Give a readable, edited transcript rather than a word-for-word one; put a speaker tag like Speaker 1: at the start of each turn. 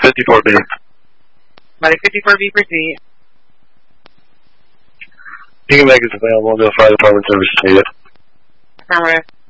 Speaker 1: 54B.
Speaker 2: Body 54B, proceed.
Speaker 1: Eagle Meg is available. No fire department service needed.
Speaker 2: Affirmative.